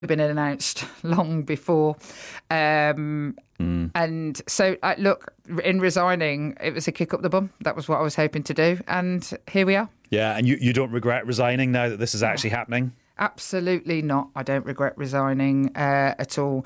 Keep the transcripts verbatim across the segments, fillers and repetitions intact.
been announced long before. Um, mm. And so, uh, look, in resigning, it was a kick up the bum. That was what I was hoping to do. And here we are. Yeah, and you, you don't regret resigning now that this is actually happening? Absolutely not. I don't regret resigning uh, at all.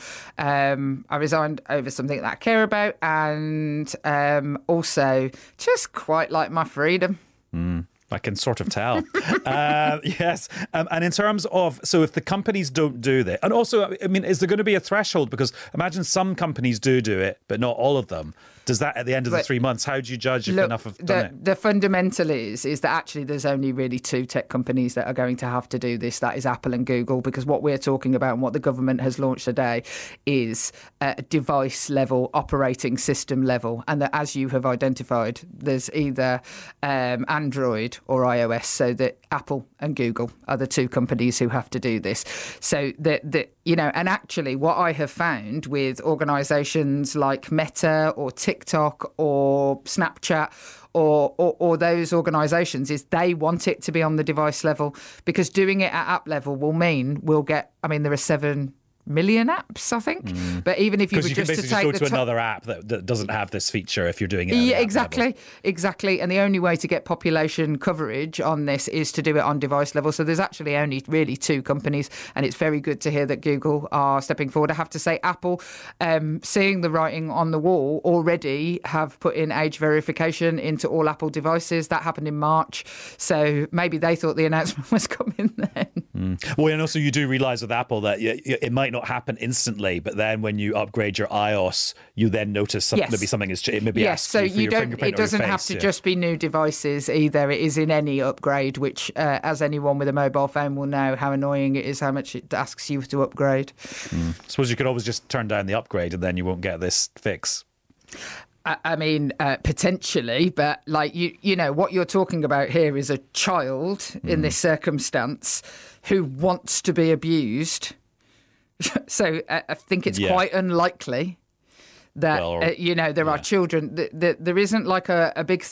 Um, I resigned over something that I care about, and um, also just quite like my freedom. Mm. I can sort of tell. uh, yes. Um, and in terms of, so if the companies don't do that, and also, I mean, is there going to be a threshold? Because imagine some companies do do it, but not all of them. Does that, at the end of the but, three months, how do you judge if look, enough have done the, it? The fundamental is, is that actually there's only really two tech companies that are going to have to do this. That is Apple and Google, because what we're talking about and what the government has launched today is a device level, operating system level. And that, as you have identified, there's either um, Android or iOS, so that Apple and Google are the two companies who have to do this. So that, that you know, and actually what I have found with organisations like Meta or TikTok or Snapchat or, or, or those organisations is they want it to be on the device level, because doing it at app level will mean we'll get, I mean, there are seven million apps, I think. Mm. But even if you were you just can to basically take just go the to top- another app that, that doesn't have this feature if you're doing it. Yeah, at exactly, level. exactly. And the only way to get population coverage on this is to do it on device level. So there's actually only really two companies, and it's very good to hear that Google are stepping forward. I have to say, Apple, um, seeing the writing on the wall, already have put in age verification into all Apple devices. That happened in March. So maybe they thought the announcement was coming then. Mm. Well, and also you do realise with Apple that it might not happen instantly. But then when you upgrade your iOS, you then notice some, yes. maybe something is changed. Maybe yes, asks so you for you your don't. fingerprint It doesn't or your have face, to yeah. just be new devices either. It is in any upgrade, which, uh, as anyone with a mobile phone will know, how annoying it is, how much it asks you to upgrade. Mm. I suppose you could always just turn down the upgrade, and then you won't get this fix. I mean, uh, potentially, but like you, you know, what you're talking about here is a child mm. in this circumstance who wants to be abused. So uh, I think it's yeah. quite unlikely that, well, or, uh, you know, there yeah. are children. That, that there isn't like a, a big